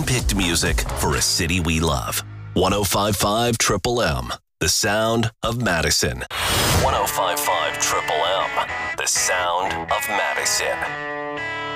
hand-picked music for a city we love. 105.5 Triple M, the sound of Madison. 105.5 Triple M, the sound of Madison.